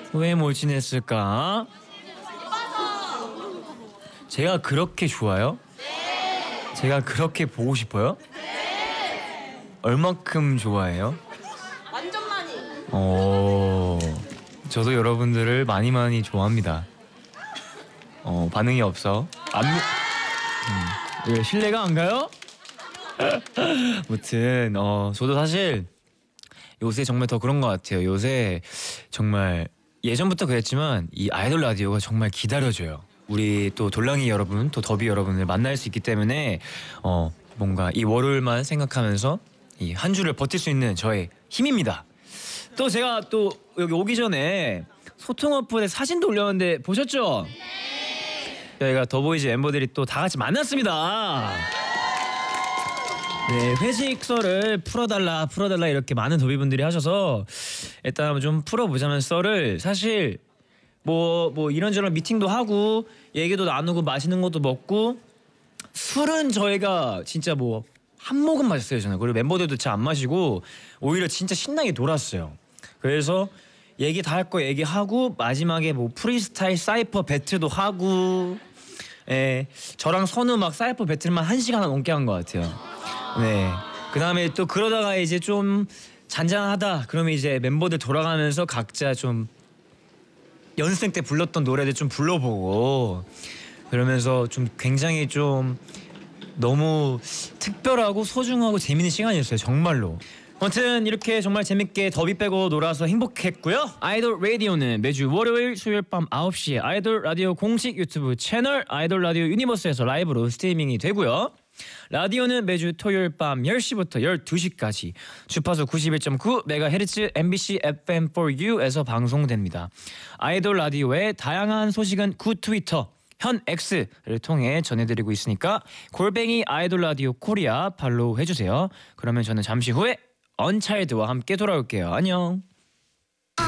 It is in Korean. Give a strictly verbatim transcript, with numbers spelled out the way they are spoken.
왜 못 지냈을까? 제가 그렇게 좋아요? 제가 그렇게 보고 싶어요? 얼만큼 좋아해요? 완전 많이. 어, 저도 여러분들을 많이 많이 좋아합니다. 어, 반응이 없어. 안 미... 음, 왜 신뢰가 안 가요? 아무튼 어, 저도 사실 요새 정말 더 그런 것 같아요. 요새 정말 예전부터 그랬지만 이 아이돌 라디오가 정말 기다려져요. 우리 또 돌랑이 여러분, 또 더비 여러분을 만날 수 있기 때문에 어, 뭔가 이 월요일만 생각하면서 이 한 주를 버틸 수 있는 저의 힘입니다. 또 제가 또 여기 오기 전에 소통 어플에 사진도 올렸는데 보셨죠? 저희가 더보이즈 멤버들이 또 다 같이 만났습니다. 네, 회식설을 풀어달라 풀어달라 이렇게 많은 더비분들이 하셔서 일단 좀 풀어보자면 썰을 사실 뭐, 뭐 이런저런 미팅도 하고 얘기도 나누고 맛있는 것도 먹고 술은 저희가 진짜 뭐 한 모금 마셨어요 저는. 그리고 멤버들도 잘 안 마시고 오히려 진짜 신나게 놀았어요. 그래서 얘기 다 할 거 얘기하고 마지막에 뭐 프리스타일 사이퍼 배틀도 하고 예, 저랑 선우 막 사이퍼 배틀만 한 시간 넘게 한 것 같아요. 네, 그 다음에 또 그러다가 이제 좀 잔잔하다 그러면 이제 멤버들 돌아가면서 각자 좀 연습생 때 불렀던 노래들 좀 불러보고 그러면서 좀 굉장히 좀 너무 특별하고 소중하고 재밌는 시간이었어요 정말로. 아무튼 이렇게 정말 재밌게 더비 빼고 놀아서 행복했고요. 아이돌 라디오는 매주 월요일 수요일 밤 아홉 시에 아이돌 라디오 공식 유튜브 채널 아이돌 라디오 유니버스에서 라이브로 스트리밍이 되고요. 라디오는 매주 토요일 밤 열 시부터 열두 시까지 주파수 구십일 점 구 메가헤르츠 엠비씨 에프엠 포 유에서 방송됩니다. 아이돌 라디오의 다양한 소식은 구 트위터 현 X를 통해 전해드리고 있으니까 골뱅이 아이돌 라디오 코리아 팔로우 해주세요. 그러면 저는 잠시 후에 언차일드와 함께 돌아올게요. 안녕.